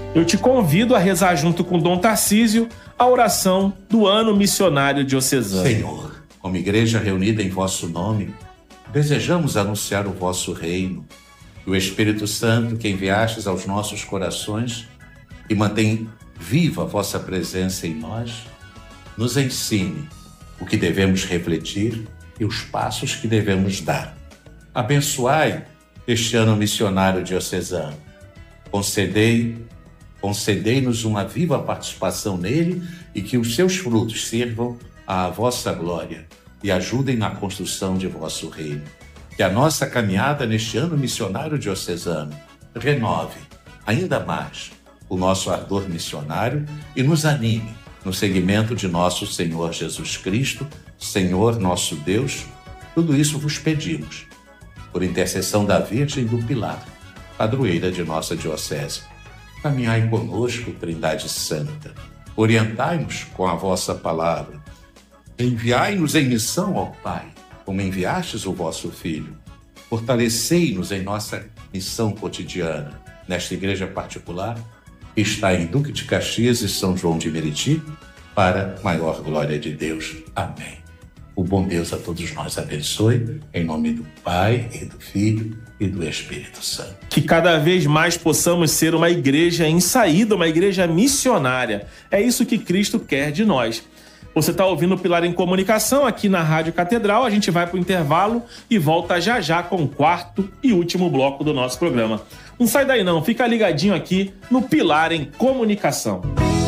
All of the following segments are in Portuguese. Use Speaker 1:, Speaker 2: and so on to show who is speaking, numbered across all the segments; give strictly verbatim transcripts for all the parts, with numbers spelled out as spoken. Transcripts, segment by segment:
Speaker 1: eu te convido a rezar junto com Dom Tarcísio a oração do Ano Missionário Diocesano.
Speaker 2: Senhor, como igreja reunida em vosso nome, desejamos anunciar o vosso reino. Que o Espírito Santo, que enviastes aos nossos corações e mantém viva a vossa presença em nós, nos ensine o que devemos refletir e os passos que devemos dar. Abençoai este ano missionário diocesano. Concedei, concedei-nos uma viva participação nele e que os seus frutos sirvam à vossa glória e ajudem na construção de vosso reino. Que a nossa caminhada neste ano missionário diocesano renove ainda mais o nosso ardor missionário e nos anime no seguimento de nosso Senhor Jesus Cristo, Senhor nosso Deus. Tudo isso vos pedimos, por intercessão da Virgem do Pilar, padroeira de nossa diocese. Caminhai conosco, Trindade Santa. Orientai-nos com a vossa palavra. Enviai-nos em missão ao Pai, como enviastes o vosso Filho. Fortalecei-nos em nossa missão cotidiana, nesta igreja particular, que está em Duque de Caxias e São João de Meriti, para a maior glória de Deus. Amém. O bom Deus a todos nós abençoe, em nome do Pai, e do Filho e do Espírito Santo.
Speaker 1: Que cada vez mais possamos ser uma igreja em saída, uma igreja missionária. É isso que Cristo quer de nós. Você está ouvindo o Pilar em Comunicação aqui na Rádio Catedral. A gente vai para o intervalo e volta já já com o quarto e último bloco do nosso programa. Não sai daí não, fica ligadinho aqui no Pilar em Comunicação.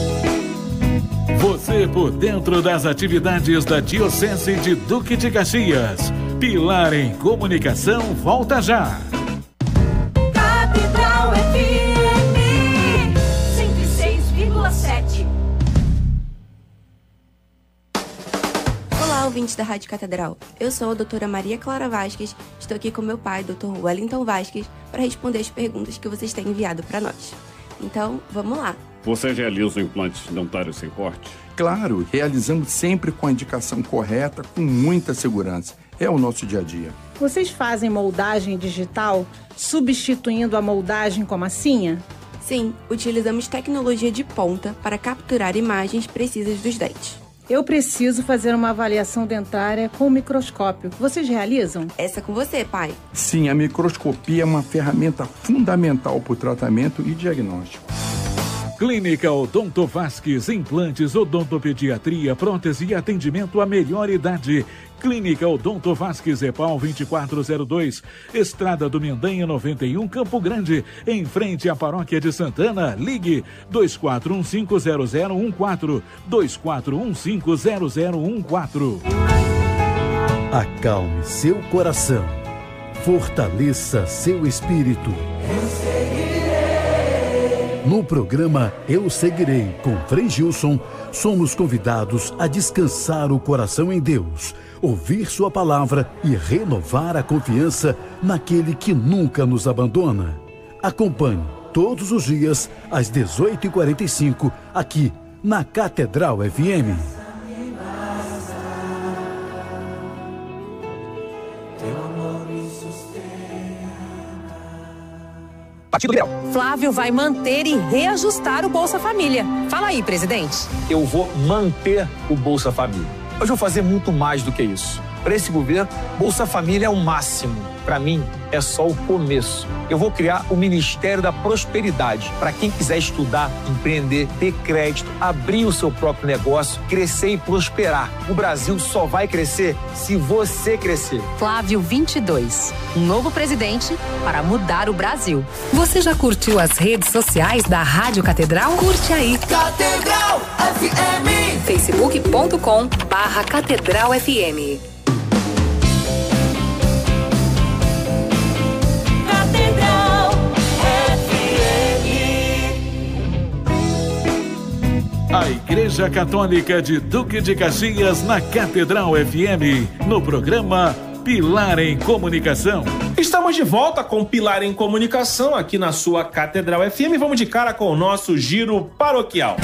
Speaker 3: Você por dentro das atividades da Diocese de Duque de Caxias. Pilar em Comunicação volta já.
Speaker 4: Catedral F M cento e seis vírgula sete.
Speaker 5: Olá, ouvintes da Rádio Catedral. Eu sou a doutora Maria Clara Vasques. Estou aqui com meu pai, doutor Wellington Vasques, para responder as perguntas que vocês têm enviado para nós. Então, vamos lá.
Speaker 6: Você realiza implantes dentários sem corte?
Speaker 7: Claro, realizamos sempre com a indicação correta, com muita segurança. É o nosso dia a dia.
Speaker 8: Vocês fazem moldagem digital, substituindo a moldagem com massinha?
Speaker 5: Sim, utilizamos tecnologia de ponta para capturar imagens precisas dos dentes.
Speaker 8: Eu preciso fazer uma avaliação dentária com microscópio. Vocês realizam?
Speaker 5: Essa é com você, pai.
Speaker 7: Sim, a microscopia é uma ferramenta fundamental para o tratamento e diagnóstico.
Speaker 3: Clínica Odonto Vasques, implantes, odontopediatria, prótese e atendimento à melhor idade. Clínica Odonto Vasques, EPAL vinte e quatro zero dois, Estrada do Mendanha noventa e um, Campo Grande, em frente à Paróquia de Santana. Ligue dois quatro um cinco zero zero um quatro, dois quatro um cinco zero zero um quatro.
Speaker 9: Acalme seu coração, fortaleça seu espírito. No programa Eu Seguirei, com Frei Gilson, somos convidados a descansar o coração em Deus, ouvir sua palavra e renovar a confiança naquele que nunca nos abandona. Acompanhe todos os dias, às dezoito e quarenta e cinco, aqui na Catedral F M.
Speaker 10: Partido Liberal. Flávio vai manter e reajustar o Bolsa Família. Fala aí, presidente.
Speaker 11: Eu vou manter o Bolsa Família. Mas vou fazer muito mais do que isso. Para esse governo, Bolsa Família é o máximo. Para mim, é só o começo. Eu vou criar o Ministério da Prosperidade para quem quiser estudar, empreender, ter crédito, abrir o seu próprio negócio, crescer e prosperar. O Brasil só vai crescer se você crescer.
Speaker 10: Flávio vinte e dois, um novo presidente para mudar o Brasil. Você já curtiu as redes sociais da Rádio Catedral? Curte aí.
Speaker 4: Catedral F M.
Speaker 10: facebook ponto com barra Catedral F M.
Speaker 3: A Igreja Católica de Duque de Caxias na Catedral F M, no programa Pilar em Comunicação.
Speaker 1: Estamos de volta com Pilar em Comunicação aqui na sua Catedral F M. Vamos de cara com o nosso Giro Paroquial.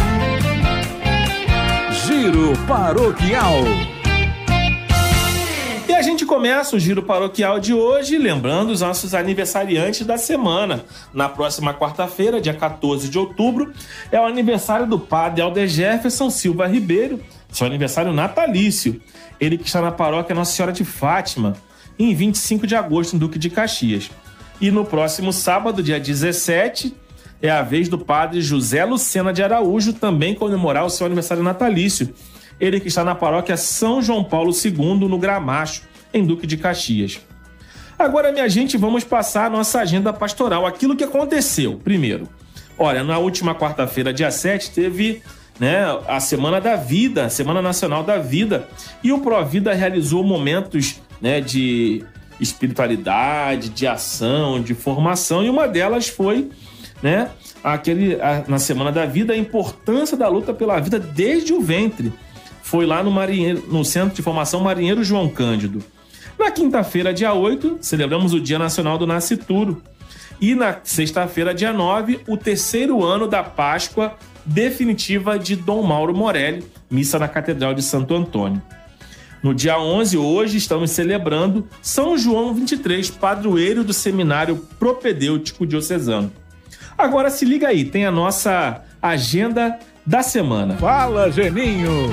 Speaker 3: Giro Paroquial.
Speaker 1: E a gente gente começa o giro paroquial de hoje lembrando os nossos aniversariantes da semana. Na próxima quarta-feira, dia quatorze de outubro, é o aniversário do padre Alder Jefferson Silva Ribeiro, seu aniversário natalício. Ele que está na paróquia Nossa Senhora de Fátima, em vinte e cinco de agosto, em Duque de Caxias. E no próximo sábado, dia dezessete, é a vez do padre José Lucena de Araújo também comemorar o seu aniversário natalício. Ele que está na paróquia São João Paulo segundo, no Gramacho, em Duque de Caxias. Agora, minha gente, vamos passar a nossa agenda pastoral. Aquilo que aconteceu. Primeiro, olha, na última quarta-feira, dia sete, teve, né, a Semana da Vida, Semana Nacional da Vida. E o Provida realizou momentos, né, de espiritualidade, de ação, de formação. E uma delas foi, né, aquele, a, na Semana da Vida, a importância da luta pela vida desde o ventre. Foi lá no, marinheiro, no Centro de Formação Marinheiro João Cândido. Na quinta-feira, dia oito, celebramos o Dia Nacional do Nascituro. E na sexta-feira, dia nove, o terceiro ano da Páscoa definitiva de Dom Mauro Morelli, missa na Catedral de Santo Antônio. No dia onze, hoje, estamos celebrando São João vinte e três, padroeiro do Seminário Propedêutico Diocesano. Agora se liga aí, tem a nossa agenda da semana.
Speaker 3: Fala, Geninho!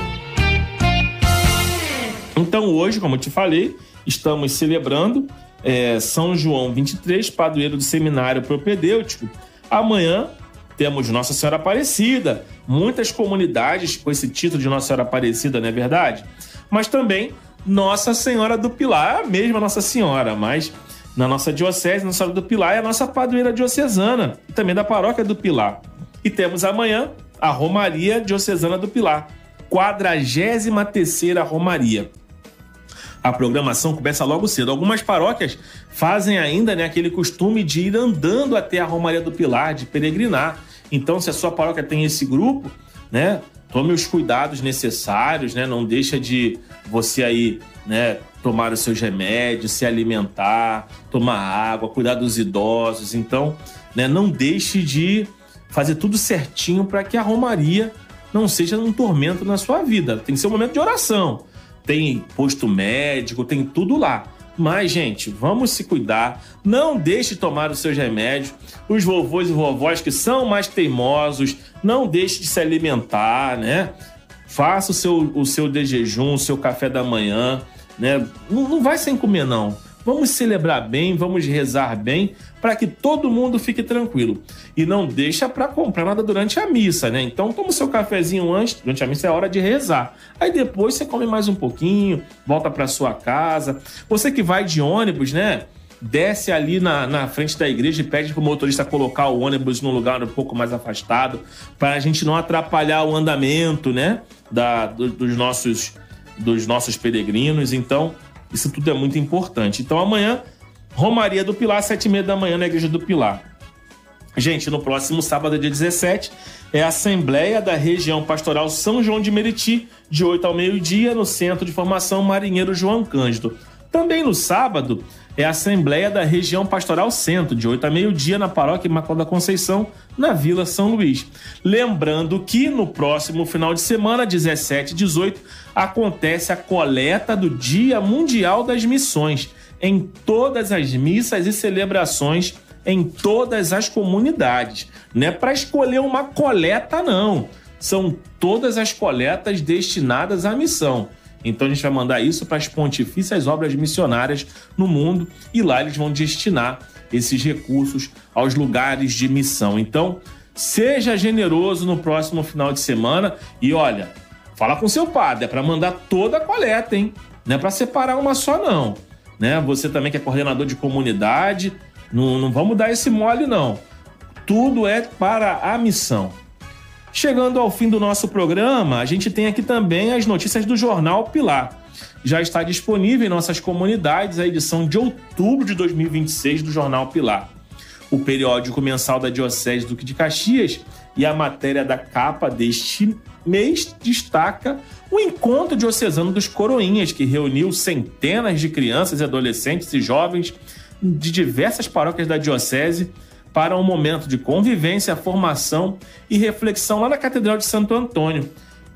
Speaker 1: Então hoje, como eu te falei, estamos celebrando é, São João vinte e três, padroeiro do Seminário Propedêutico. Amanhã temos Nossa Senhora Aparecida, muitas comunidades com esse título de Nossa Senhora Aparecida, não é verdade? Mas também Nossa Senhora do Pilar, a mesma Nossa Senhora, mas na nossa diocese, Nossa Senhora do Pilar é a nossa padroeira diocesana, e também da paróquia do Pilar. E temos amanhã a Romaria Diocesana do Pilar, quadragésima terceira Romaria. A programação começa logo cedo. Algumas paróquias fazem ainda, né, aquele costume de ir andando até a Romaria do Pilar, de peregrinar. Então, se a sua paróquia tem esse grupo, né, tome os cuidados necessários, né, não deixa de você aí, né, tomar os seus remédios, se alimentar, tomar água, cuidar dos idosos. Então, né, não deixe de fazer tudo certinho para que a Romaria não seja um tormento na sua vida. Tem que ser um momento de oração. Tem posto médico, tem tudo lá. Mas, gente, vamos se cuidar. Não deixe de tomar os seus remédios. Os vovôs e vovós que são mais teimosos, não deixe de se alimentar, né? Faça o seu, o seu de jejum, o seu café da manhã, né? Não, não vai sem comer, não. Vamos celebrar bem, vamos rezar bem, para que todo mundo fique tranquilo. E não deixa para comprar nada durante a missa, né? Então toma o seu cafezinho antes, durante a missa é hora de rezar. Aí depois você come mais um pouquinho, volta para sua casa. Você que vai de ônibus, né? Desce ali na, na frente da igreja e pede para o motorista colocar o ônibus num lugar um pouco mais afastado, para a gente não atrapalhar o andamento, né? Da, do, dos, nossos, dos nossos peregrinos. Então, isso tudo é muito importante. Então amanhã, Romaria do Pilar, sete e meia da manhã na Igreja do Pilar. Gente, no próximo sábado, dia dezessete, é a Assembleia da Região Pastoral São João de Meriti, de oito ao meio-dia, no Centro de Formação Marinheiro João Cândido. Também no sábado, é a Assembleia da Região Pastoral Centro, de oito a meio-dia, na Paróquia Imaculada Conceição, na Vila São Luís. Lembrando que no próximo final de semana, dezessete e dezoito, acontece a coleta do Dia Mundial das Missões, em todas as missas e celebrações, em todas as comunidades. Não é para escolher uma coleta, não. São todas as coletas destinadas à missão. Então a gente vai mandar isso para as pontifícias obras missionárias no mundo e lá eles vão destinar esses recursos aos lugares de missão. Então, seja generoso no próximo final de semana e olha, fala com seu padre, é para mandar toda a coleta, hein? Não é para separar uma só, não. Né? Você também que é coordenador de comunidade, não, não vamos dar esse mole, não. Tudo é para a missão. Chegando ao fim do nosso programa, a gente tem aqui também as notícias do Jornal Pilar. Já está disponível em nossas comunidades a edição de outubro de dois mil e vinte e seis do Jornal Pilar. O periódico mensal da Diocese Duque de Caxias e a matéria da capa deste mês destaca o Encontro Diocesano dos Coroinhas, que reuniu centenas de crianças e adolescentes e jovens de diversas paróquias da Diocese para um momento de convivência, formação e reflexão lá na Catedral de Santo Antônio.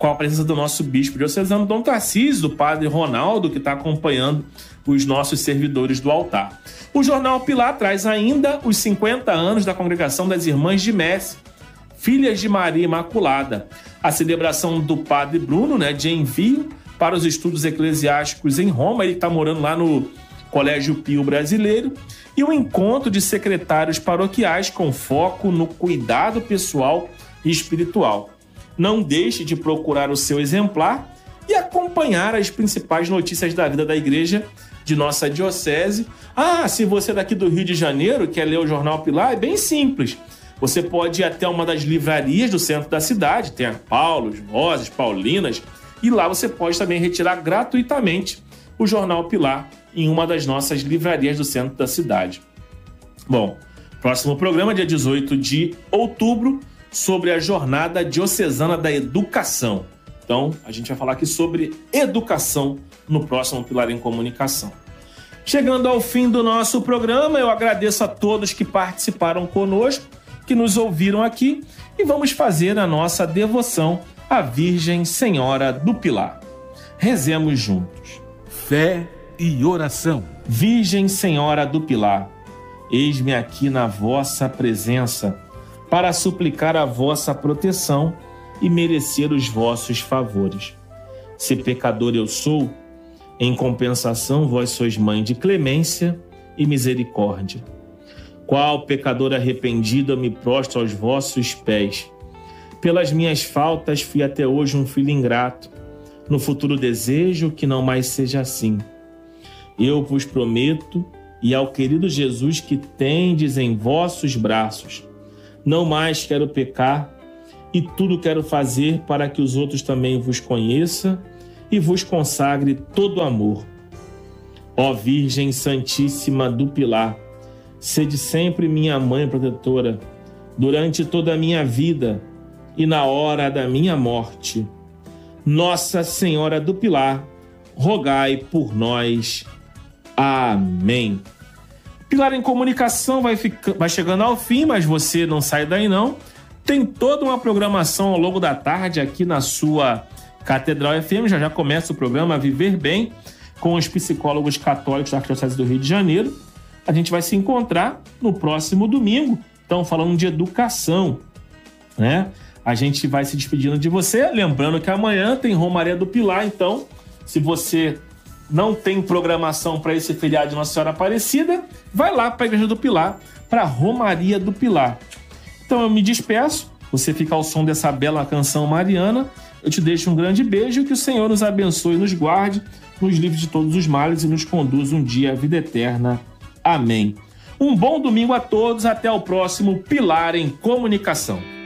Speaker 1: com a presença do nosso bispo diocesano, Dom Tarcísio, do padre Ronaldo, que está acompanhando os nossos servidores do altar. O Jornal Pilar traz ainda os cinquenta anos da Congregação das Irmãs de Mestre, Filhas de Maria Imaculada, a celebração do padre Bruno, né, de envio para os estudos eclesiásticos em Roma. Ele está morando lá no Colégio Pio Brasileiro, e o encontro de secretários paroquiais com foco no cuidado pessoal e espiritual. Não deixe de procurar o seu exemplar e acompanhar as principais notícias da vida da igreja de nossa diocese. Ah, se você é daqui do Rio de Janeiro quer ler o Jornal Pilar, é bem simples. Você pode ir até uma das livrarias do centro da cidade, tem a Paulos, Vozes, Paulinas, e lá você pode também retirar gratuitamente o Jornal Pilar em uma das nossas livrarias do centro da cidade. Bom, próximo programa, dia dezoito de outubro, sobre a Jornada Diocesana da Educação. Então, a gente vai falar aqui sobre educação no próximo Pilar em Comunicação. Chegando ao fim do nosso programa, eu agradeço a todos que participaram conosco, que nos ouviram aqui, e vamos fazer a nossa devoção à Virgem Senhora do Pilar. Rezemos juntos.
Speaker 3: Fé e oração.
Speaker 1: Virgem Senhora do Pilar, eis-me aqui na vossa presença, para suplicar a vossa proteção e merecer os vossos favores. Se pecador eu sou, em compensação vós sois mãe de clemência e misericórdia. Qual pecador arrependido eu me prostro aos vossos pés. Pelas minhas faltas fui até hoje um filho ingrato. No futuro desejo que não mais seja assim. Eu vos prometo, e ao querido Jesus que tendes em vossos braços, não mais quero pecar, e tudo quero fazer para que os outros também vos conheçam e vos consagre todo amor. Ó Virgem Santíssima do Pilar, sede sempre minha mãe protetora, durante toda a minha vida e na hora da minha morte. Nossa Senhora do Pilar, rogai por nós. Amém. Pilar em Comunicação vai, fica... vai chegando ao fim, mas você não sai daí não. Tem toda uma programação ao longo da tarde aqui na sua Catedral F M. Já já começa o programa Viver Bem com os psicólogos católicos da Arquidiocese do Rio de Janeiro. A gente vai se encontrar no próximo domingo. Então, falando de educação, né? A gente vai se despedindo de você. Lembrando que amanhã tem Romaria do Pilar. Então, se você não tem programação para esse feriado de Nossa Senhora Aparecida, vai lá para a Igreja do Pilar, para a Romaria do Pilar. Então eu me despeço, você fica ao som dessa bela canção mariana, eu te deixo um grande beijo e que o Senhor nos abençoe e nos guarde, nos livre de todos os males e nos conduza um dia à vida eterna. Amém. Um bom domingo a todos, até o próximo Pilar em Comunicação.